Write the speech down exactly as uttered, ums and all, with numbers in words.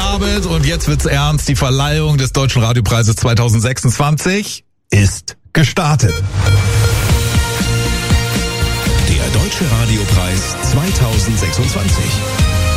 Abend und jetzt wird's ernst. Die Verleihung des Deutschen Radiopreises zweitausendsechsundzwanzig ist gestartet. Der Deutsche Radiopreis zweitausendsechsundzwanzig.